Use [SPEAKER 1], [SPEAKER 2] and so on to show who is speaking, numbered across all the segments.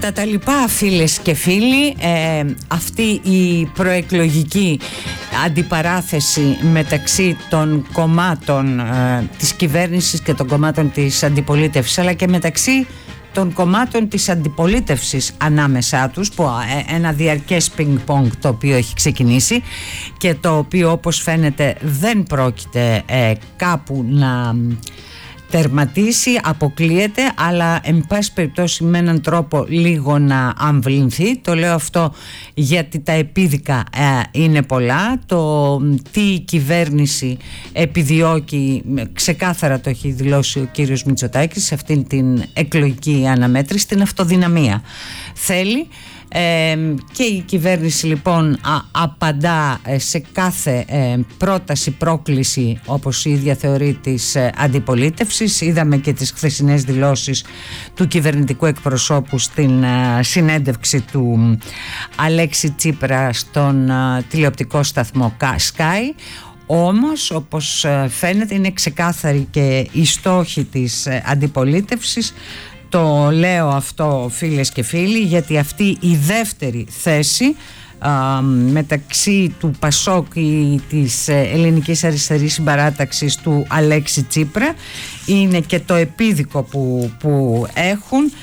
[SPEAKER 1] Κατά τα λοιπά, φίλες και φίλοι, αυτή η προεκλογική αντιπαράθεση μεταξύ των κομμάτων της κυβέρνησης και των κομμάτων της αντιπολίτευσης, αλλά και μεταξύ των κομμάτων της αντιπολίτευσης ανάμεσά τους, που ένα διαρκές πινκ-πονγκ το οποίο έχει ξεκινήσει και το οποίο, όπως φαίνεται, δεν πρόκειται κάπου να τερματίσει, αποκλείεται, αλλά εν πάση περιπτώσει με έναν τρόπο λίγο να αμβλυνθεί. Το λέω αυτό γιατί τα επίδικα είναι πολλά. Το τι η κυβέρνηση επιδιώκει, ξεκάθαρα το έχει δηλώσει ο κύριος Μητσοτάκης σε αυτήν την εκλογική αναμέτρηση, την αυτοδυναμία θέλει. Και η κυβέρνηση λοιπόν απαντά σε κάθε πρόταση, πρόκληση, όπως η ίδια θεωρεί, της αντιπολίτευσης. Είδαμε και τις χθεσινές δηλώσεις του κυβερνητικού εκπροσώπου στην συνέντευξη του Αλέξη Τσίπρα στον τηλεοπτικό σταθμό Sky. Όμως, όπως φαίνεται, είναι ξεκάθαρη και η στόχη της αντιπολίτευσης. Το λέω αυτό, φίλες και φίλοι, γιατί αυτή η δεύτερη θέση μεταξύ του Πασόκ ή της Ελληνικής Αριστερής Συμπαράταξης του Αλέξη Τσίπρα είναι και το επίδικο που έχουν.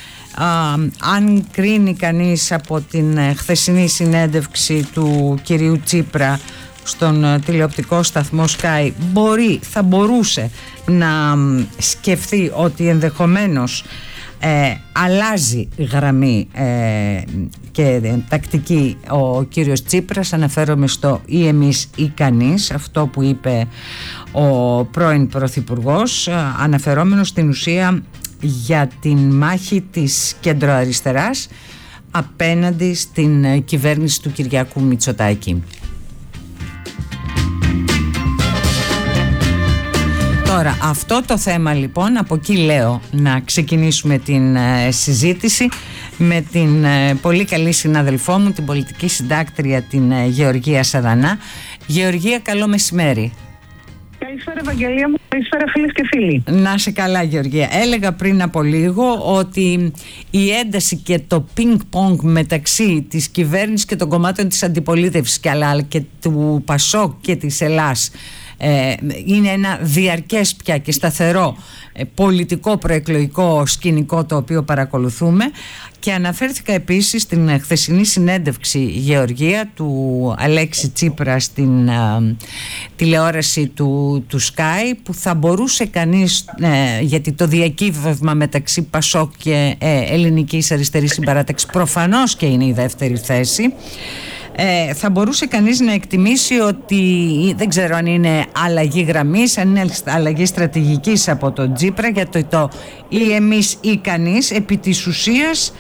[SPEAKER 1] Αν κρίνει κανείς από την χθεσινή συνέντευξη του κυρίου Τσίπρα στον τηλεοπτικό σταθμό Sky, θα μπορούσε να σκεφτεί ότι ενδεχομένως αλλάζει γραμμή και τακτική ο κύριος Τσίπρας. Αναφέρομαι στο ή εμείς ή κανείς, αυτό που είπε ο πρώην Πρωθυπουργός, αναφερόμενος στην ουσία για την μάχη της κεντροαριστεράς απέναντι στην κυβέρνηση του Κυριάκου Μητσοτάκη. Τώρα, αυτό το θέμα λοιπόν, από εκεί λέω να ξεκινήσουμε την συζήτηση με την πολύ καλή συναδελφό μου, την πολιτική συντάκτρια, την Γεωργία Σαδανά. Γεωργία, καλό μεσημέρι.
[SPEAKER 2] Καλησπέρα, Ευαγγελία μου. Καλησπέρα, φίλες και φίλοι.
[SPEAKER 1] Να σε καλά, Γεωργία. Έλεγα πριν από λίγο ότι η ένταση και το πινκ-πονγκ μεταξύ της κυβέρνησης και των κομμάτων της αντιπολίτευσης, αλλά και του Πασόκ και της Ελλάς, είναι ένα διαρκές πια και σταθερό πολιτικό προεκλογικό σκηνικό το οποίο παρακολουθούμε. Και αναφέρθηκα επίσης στην χθεσινή συνέντευξη, Γεωργία, του Αλέξη Τσίπρα στην τηλεόραση του Sky, που θα μπορούσε κανείς, γιατί το διακύβευμα μεταξύ Πασόκ και Ελληνικής Αριστερής Συμπαράταξης προφανώς και είναι η δεύτερη θέση, θα μπορούσε κανείς να εκτιμήσει ότι δεν ξέρω αν είναι αλλαγή γραμμής, αν είναι αλλαγή στρατηγικής από τον Τσίπρα, για το ή εμείς ή κανείς επί της ουσίας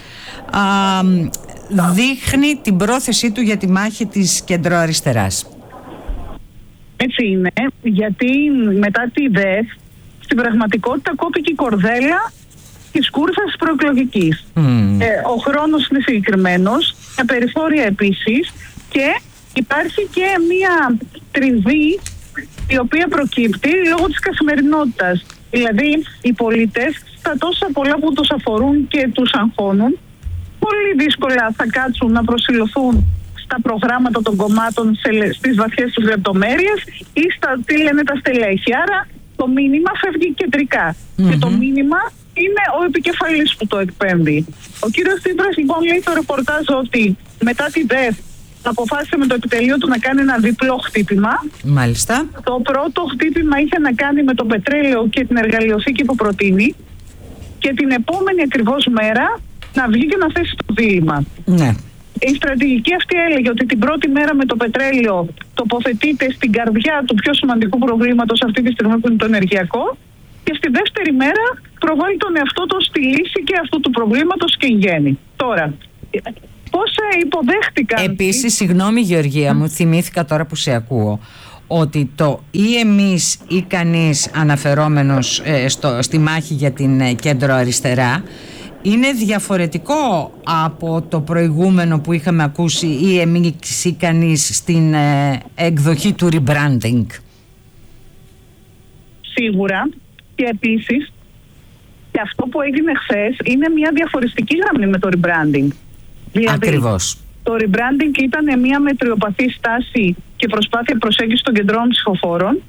[SPEAKER 1] δείχνει την πρόθεσή του για τη μάχη της κεντροαριστεράς.
[SPEAKER 2] Έτσι είναι, γιατί μετά τη ΔΕΘ στην πραγματικότητα κόπηκε η κορδέλα της κούρσας προεκλογικής. Ο χρόνος είναι συγκεκριμένος, τα περιθώρια επίσης, και υπάρχει και μία τριβή η οποία προκύπτει λόγω της καθημερινότητας. Δηλαδή οι πολίτες στα τόσα πολλά που τους αφορούν και τους αγχώνουν, πολύ δύσκολα θα κάτσουν να προσηλωθούν στα προγράμματα των κομμάτων, στις βαθιές τους λεπτομέρειες ή στα τι λένε τα στελέχη. Άρα το μήνυμα φεύγει κεντρικά. Και το μήνυμα είναι ο επικεφαλής που το εκπέμπει. Ο κύριος Τσίπρας λοιπόν λέει στο ρεπορτάζ ότι μετά τη ΔΕΘ αποφάσισε με το επιτελείο του να κάνει ένα διπλό χτύπημα.
[SPEAKER 1] Μάλιστα. Το
[SPEAKER 2] πρώτο χτύπημα είχε να κάνει με το πετρέλαιο και την εργαλειοθήκη που προτείνει, και την επόμενη ακριβώς μέρα να βγει και να θέσει το δίλημμα.
[SPEAKER 1] Ναι.
[SPEAKER 2] Η στρατηγική αυτή έλεγε ότι την πρώτη μέρα με το πετρέλαιο τοποθετείται στην καρδιά του πιο σημαντικού προβλήματος αυτή τη στιγμή, που είναι το ενεργειακό, και στη δεύτερη μέρα προβάλλει τον εαυτό του στη λύση και αυτού του προβλήματος και εν γέννη. Τώρα, πώς υποδέχτηκαν...
[SPEAKER 1] Επίσης, συγγνώμη Γεωργία μου, θυμήθηκα τώρα που σε ακούω, ότι το ή εμείς ή κανείς, αναφερόμενος στη μάχη για την κέντρο αριστερά, είναι διαφορετικό από το προηγούμενο που είχαμε ακούσει ή εμείς ή κανείς στην εκδοχή του rebranding.
[SPEAKER 2] Σίγουρα. Και επίσης Και αυτό που έγινε χθες είναι μια διαφορετική γραμμή με το rebranding. Δηλαδή,
[SPEAKER 1] ακριβώς.
[SPEAKER 2] Το rebranding ήταν μια μετριοπαθή στάση και προσπάθεια προσέγγισης των κεντρών ψηφοφόρων.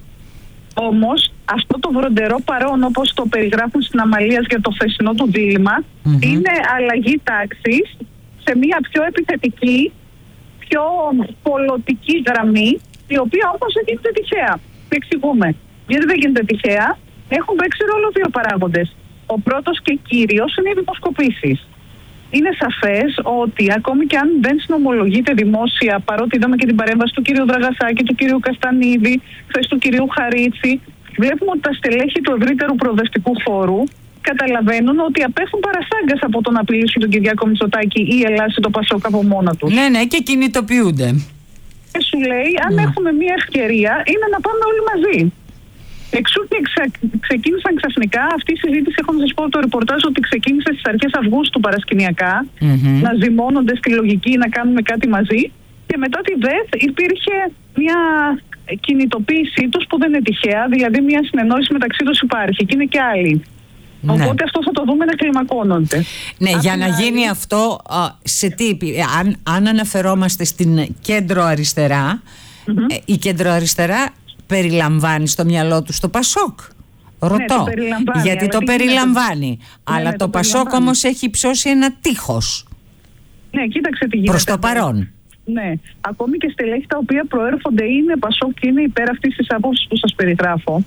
[SPEAKER 2] Όμως αυτό το βροντερό παρόν, όπως το περιγράφουν στην Αμαλίας για το χθεσινό του δίλημμα, είναι αλλαγή τάξης σε μια πιο επιθετική, πιο πολιτική γραμμή, η οποία όμως δεν γίνεται τυχαία. Τι εξηγούμε? Γιατί δεν γίνεται τυχαία? Έχουν παίξει ρόλο δύο παράγοντες. Ο πρώτος και κύριος είναι οι δημοσκοπήσεις. Είναι σαφές ότι ακόμη και αν δεν συνομολογείται δημόσια, παρότι είδαμε και την παρέμβαση του κυρίου Δραγασάκη, του κυρίου Καστανίδη, χθες του κυρίου Χαρίτση, βλέπουμε ότι τα στελέχη του ευρύτερου προοδευτικού χώρου καταλαβαίνουν ότι απέχουν παρασάγκας από το να απειλήσουν τον Κυριάκο Μητσοτάκη ή η Ελλάδα ή το Πασόκ από μόνα τους.
[SPEAKER 1] Ναι, και κινητοποιούνται.
[SPEAKER 2] Και σου λέει, αν έχουμε μια ευκαιρία, είναι να πάμε όλοι μαζί. Εξού και ξεκίνησαν ξαφνικά αυτή η συζήτηση. Έχω να σας πω το ρεπορτάζ ότι ξεκίνησε στις αρχές Αυγούστου παρασκηνιακά, να ζυμώνονται στη λογική να κάνουμε κάτι μαζί. Και μετά τη ΔΕΘ υπήρχε μια κινητοποίησή τους που δεν είναι τυχαία, δηλαδή μια συνεννόηση μεταξύ τους υπάρχει και είναι και άλλοι. Ναι. Οπότε αυτό θα το δούμε να κλιμακώνονται.
[SPEAKER 1] Ναι, για να γίνει αυτό, σε τι, αν αναφερόμαστε στην κέντρο-αριστερά, η κέντρο-αριστερά περιλαμβάνει στο μυαλό του το Πασόκ. Ρωτώ, ναι, γιατί το περιλαμβάνει. Αλλά το Πασόκ όμως έχει υψώσει ένα τείχος.
[SPEAKER 2] Ναι, κοίταξε τι γίνεται.
[SPEAKER 1] Προς το παρόν.
[SPEAKER 2] Ναι, ακόμη και στελέχη τα οποία προέρχονται είναι Πασόκ και είναι υπέρ αυτής της άποψης που σας περιγράφω,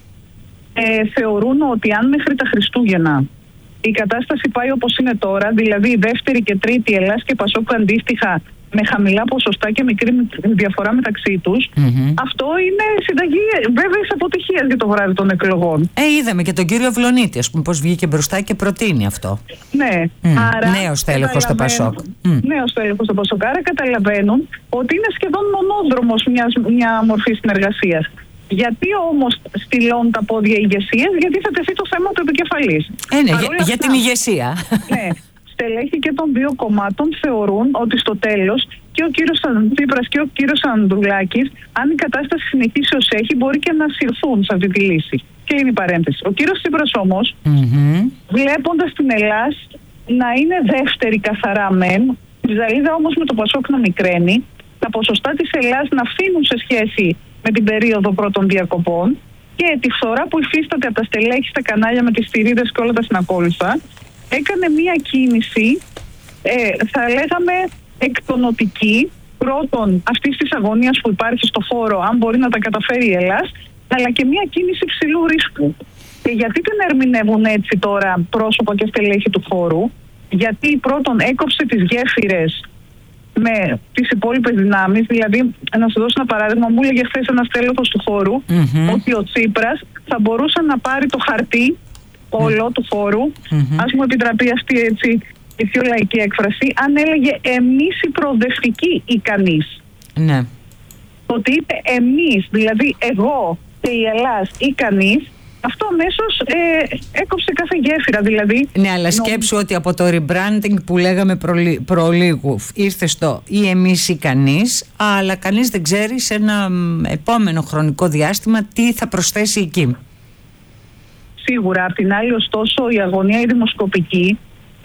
[SPEAKER 2] θεωρούν ότι αν μέχρι τα Χριστούγεννα η κατάσταση πάει όπως είναι τώρα, δηλαδή η δεύτερη και τρίτη Ελλάς και Πασόκ αντίστοιχα με χαμηλά ποσοστά και μικρή διαφορά μεταξύ τους, αυτό είναι συνταγή βέβαιης αποτυχίας για το βράδυ των εκλογών.
[SPEAKER 1] Είδαμε και τον κύριο Βλονίτη, ας πούμε, πώς βγήκε μπροστά και προτείνει αυτό.
[SPEAKER 2] Ναι. Άρα
[SPEAKER 1] νέος τέλεχος στο Πασόκ.
[SPEAKER 2] Νέος τέλεχος στο Πασόκ. Άρα καταλαβαίνουν ότι είναι σχεδόν μονόδρομος μια μορφή συνεργασίας. Γιατί όμως στυλώνουν τα πόδια ηγεσίες? Γιατί θα τεθεί το θέμα του επικεφαλής.
[SPEAKER 1] Για την ηγεσία.
[SPEAKER 2] Ναι. Στελέχη και των δύο κομμάτων θεωρούν ότι στο τέλος και ο κύριος Τσίπρας και ο κύριος Ανδρουλάκης, αν η κατάσταση συνεχίσει ως έχει, μπορεί και να συρθούν σε αυτή τη λύση. Και είναι η παρένθεση. Ο κύριος Τσίπρας όμως, βλέποντας την Ελλάδα να είναι δεύτερη καθαρά μεν, τη ζαλίδα όμως με το Πασόκ να μικραίνει, τα ποσοστά της Ελλάδας να φθήνουν σε σχέση με την περίοδο πρώτων διακοπών και τη φθορά που υφίσταται από τα στελέχη στα κανάλια με τις στηρίδες και όλα τα συνακόλουθα, έκανε μία κίνηση, θα λέγαμε εκτονοτική, πρώτον αυτής της αγωνίας που υπάρχει στο χώρο, αν μπορεί να τα καταφέρει η Ελλάδα, αλλά και μία κίνηση ψηλού ρίσκου. Και γιατί την ερμηνεύουν έτσι τώρα πρόσωπα και στελέχη του χώρου? Γιατί πρώτον έκοψε τις γέφυρες με τις υπόλοιπες δυνάμεις. Δηλαδή, να σας δώσω ένα παράδειγμα, μου έλεγε χθες ένας τέλεχος του χώρου ότι ο Τσίπρας θα μπορούσε να πάρει το χαρτί όλο του χώρου, ας μου επιτραπεί αυτή έτσι η πιο λαϊκή έκφραση, αν έλεγε εμείς οι προοδευτικοί ικανείς.
[SPEAKER 1] Ναι.
[SPEAKER 2] Ότι είπε εμείς, δηλαδή εγώ και η Ελλάδα ικανείς, αυτό αμέσως έκοψε κάθε γέφυρα. Δηλαδή,
[SPEAKER 1] ναι, αλλά σκέψου ότι από το rebranding που λέγαμε προλίγου ήρθε στο ή εμείς ή κανείς, αλλά κανείς δεν ξέρει σε ένα επόμενο χρονικό διάστημα τι θα προσθέσει εκεί.
[SPEAKER 2] Σίγουρα. Απ' την άλλη, ωστόσο, η αγωνία η δημοσκοπική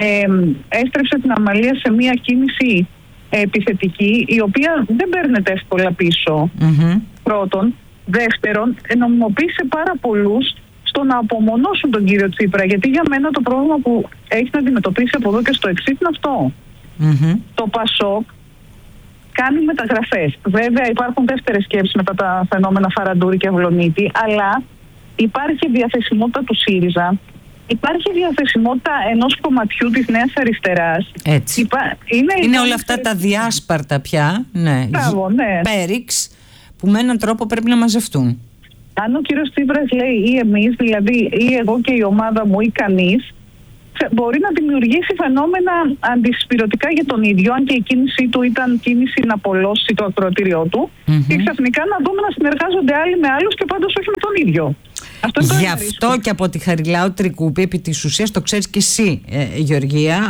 [SPEAKER 2] έστρεψε την Αμαλία σε μια κίνηση επιθετική, η οποία δεν παίρνεται εύκολα πίσω. Πρώτον. Δεύτερον, νομιμοποίησε πάρα πολλούς στο να απομονώσουν τον κύριο Τσίπρα. Γιατί για μένα το πρόβλημα που έχει να αντιμετωπίσει από εδώ και στο εξής είναι αυτό. Το Πασόκ κάνει μεταγραφές. Βέβαια υπάρχουν δεύτερες σκέψεις μετά τα φαινόμενα Φαραντούρη και Αυλονίτη, αλλά υπάρχει διαθεσιμότητα του ΣΥΡΙΖΑ, υπάρχει διαθεσιμότητα ενός κομματιού της Νέας Αριστεράς.
[SPEAKER 1] Έτσι. Είναι όλα αυτά τα διάσπαρτα πια, ναι. Πέριξ, που με έναν τρόπο πρέπει να μαζευτούν.
[SPEAKER 2] Αν ο κύριος Τσίπρας λέει ή εμείς, δηλαδή ή εγώ και η ομάδα μου ή κανείς, μπορεί να δημιουργήσει φαινόμενα αντισυμπυρωτικά για τον ίδιο, αν και η κίνησή του ήταν κίνηση να απολώσει το ακροατήριό του, και ξαφνικά να δούμε να συνεργάζονται άλλοι με άλλους και πάντως όχι με τον ίδιο.
[SPEAKER 1] Γι' αυτό και από τη Χαριλάου Τρικούπη, επί της ουσίας, το ξέρεις και εσύ, Γεωργία,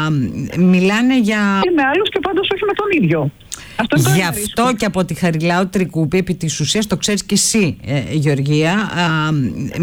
[SPEAKER 1] μιλάνε για...
[SPEAKER 2] με άλλους και πάντως όχι με τον ίδιο.
[SPEAKER 1] Γι' αυτό και από τη Χαριλάου Τρικούπη, επί της ουσίας, το ξέρεις και εσύ, Γεωργία,